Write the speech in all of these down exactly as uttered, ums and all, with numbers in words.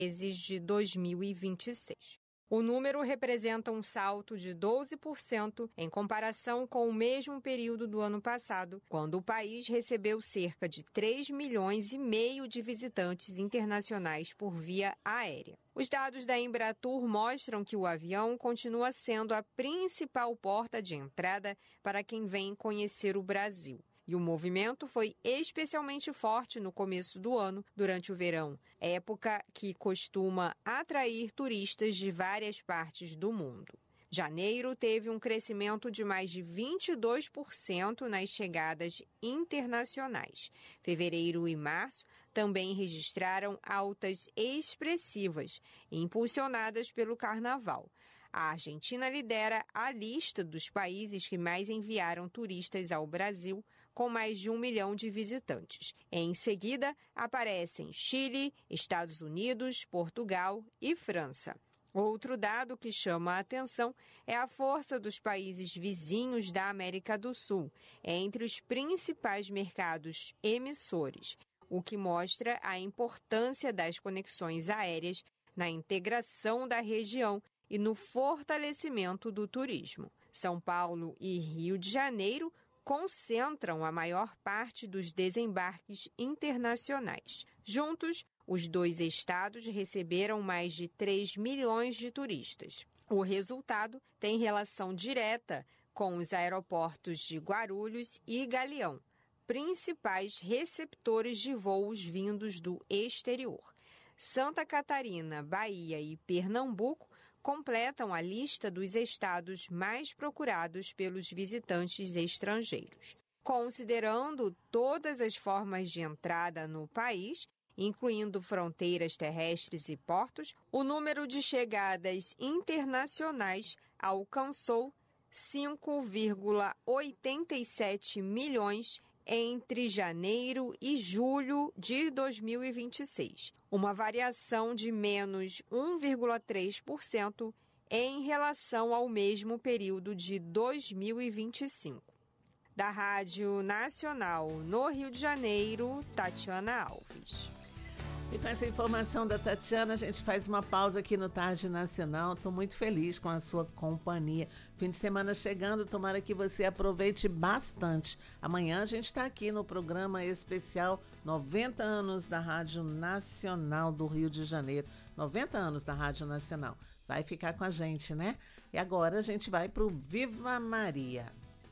meses de dois mil e vinte e seis. O número representa um salto de doze por cento em comparação com o mesmo período do ano passado, quando o país recebeu cerca de três milhões e meio de visitantes internacionais por via aérea. Os dados da Embratur mostram que o avião continua sendo a principal porta de entrada para quem vem conhecer o Brasil. E o movimento foi especialmente forte no começo do ano, durante o verão, época que costuma atrair turistas de várias partes do mundo. Janeiro teve um crescimento de mais de vinte e dois por cento nas chegadas internacionais. Fevereiro e março também registraram altas expressivas, impulsionadas pelo Carnaval. A Argentina lidera a lista dos países que mais enviaram turistas ao Brasil, com mais de um milhão de visitantes. Em seguida, aparecem Chile, Estados Unidos, Portugal e França. Outro dado que chama a atenção é a força dos países vizinhos da América do Sul, entre os principais mercados emissores, o que mostra a importância das conexões aéreas na integração da região e no fortalecimento do turismo. São Paulo e Rio de Janeiro concentram a maior parte dos desembarques internacionais. Juntos, os dois estados receberam mais de três milhões de turistas. O resultado tem relação direta com os aeroportos de Guarulhos e Galeão, principais receptores de voos vindos do exterior. Santa Catarina, Bahia e Pernambuco completam a lista dos estados mais procurados pelos visitantes estrangeiros. Considerando todas as formas de entrada no país, incluindo fronteiras terrestres e portos, o número de chegadas internacionais alcançou cinco vírgula oitenta e sete milhões entre janeiro e julho de dois mil e vinte e seis, uma variação de menos um vírgula três por cento em relação ao mesmo período de dois mil e vinte e cinco. Da Rádio Nacional no Rio de Janeiro, Tatiana Alves. E com essa informação da Tatiana, a gente faz uma pausa aqui no Tarde Nacional. Estou muito feliz com a sua companhia. Fim de semana chegando, tomara que você aproveite bastante. Amanhã a gente está aqui no programa especial noventa anos da Rádio Nacional do Rio de Janeiro. noventa anos da Rádio Nacional. Vai ficar com a gente, né? E agora a gente vai para o Viva Maria.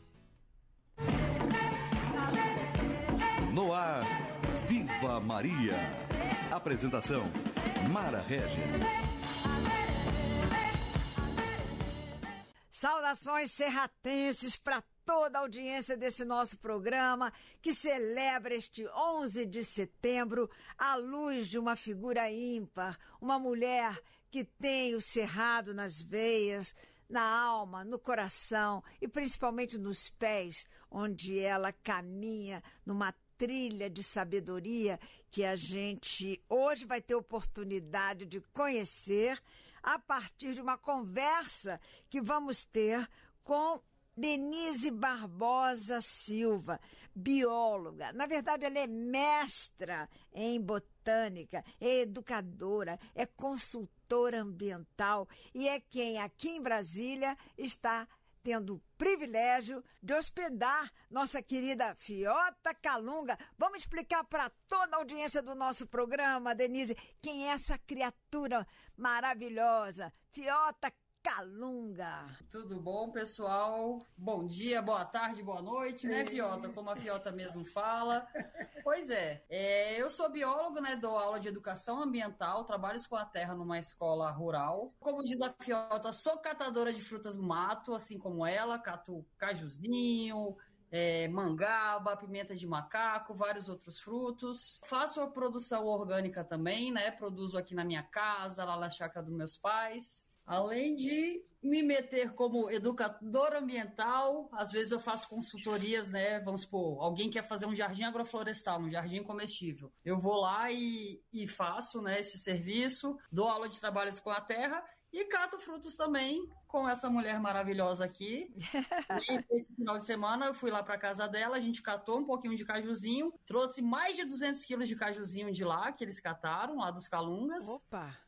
No ar, Viva Maria. Apresentação, Mara Regis. Saudações serratenses para toda a audiência desse nosso programa, que celebra este onze de setembro à luz de uma figura ímpar, uma mulher que tem o cerrado nas veias, na alma, no coração e principalmente nos pés, onde ela caminha numa trilha de sabedoria que a gente hoje vai ter oportunidade de conhecer a partir de uma conversa que vamos ter com Denise Barbosa Silva, bióloga. Na verdade, ela é mestra em botânica, é educadora, é consultora ambiental e é quem aqui em Brasília está tendo o privilégio de hospedar nossa querida Fiota Calunga. Vamos explicar para toda a audiência do nosso programa, Denise, quem é essa criatura maravilhosa, Fiota Calunga. Tudo bom, pessoal? Bom dia, boa tarde, boa noite, né, Fiota? Como a Fiota mesmo fala. Pois é, é, eu sou biólogo, né, dou aula de educação ambiental, trabalho com a terra numa escola rural. Como diz a Fiota, sou catadora de frutas do mato, assim como ela, cato cajuzinho, é, mangaba, pimenta de macaco, vários outros frutos. Faço a produção orgânica também, né, produzo aqui na minha casa, lá na chácara dos meus pais. Além de me meter como educador ambiental, às vezes eu faço consultorias, né? Vamos supor, alguém quer fazer um jardim agroflorestal, um jardim comestível. Eu vou lá e, e faço, né, esse serviço, dou aula de trabalhos com a terra e cato frutos também com essa mulher maravilhosa aqui. E esse final de semana eu fui lá para casa dela, a gente catou um pouquinho de cajuzinho, trouxe mais de duzentos quilos de cajuzinho de lá, que eles cataram, lá dos Calungas. Opa!